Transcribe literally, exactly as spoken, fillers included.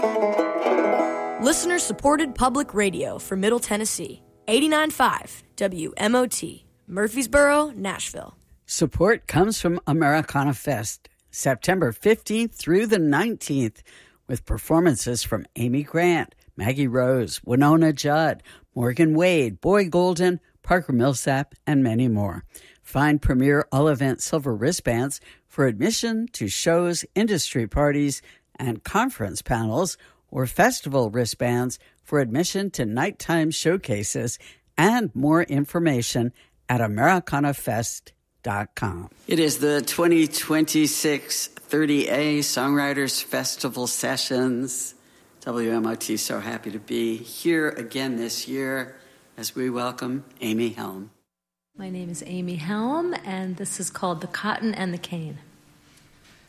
Listener-supported public radio for Middle Tennessee. eighty-nine point five W M O T, Murfreesboro, Nashville. Support comes from Americana Fest, September fifteenth through the nineteenth, with performances from Amy Grant, Maggie Rose, Winona Judd, Morgan Wade, Boy Golden, Parker Millsap, and many more. Find Premier All-Event Silver wristbands for admission to shows, industry parties, and conference panels, or festival wristbands for admission to nighttime showcases, and more information at americana fest dot com. It is the twenty twenty-six thirty A Songwriters Festival Sessions. W M O T so happy to be here again this year as we welcome Amy Helm. My name is Amy Helm, and this is called The Cotton and the Cane.